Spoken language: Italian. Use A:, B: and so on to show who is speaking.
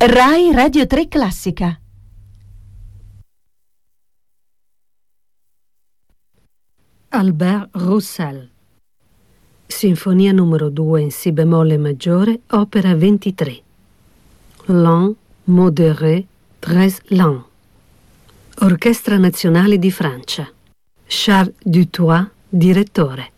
A: Rai Radio 3 Classica.
B: Albert Roussel. Sinfonia numero 2 in Si bemolle maggiore, opera 23. Lent, modéré, très lent. Orchestra Nazionale di Francia. Charles Dutoit, direttore.